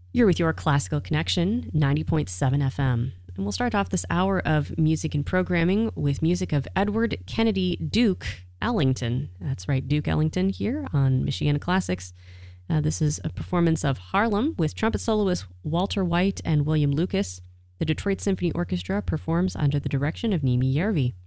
You're with your Classical Connection, 90.7 FM. And we'll start off this hour of music and programming with music of Edward Kennedy Duke Ellington. That's right, Duke Ellington here on Michiana Classics. This is a performance of Harlem with trumpet soloists Walter White and William Lucas. The Detroit Symphony Orchestra performs under the direction of Nimi Järvi.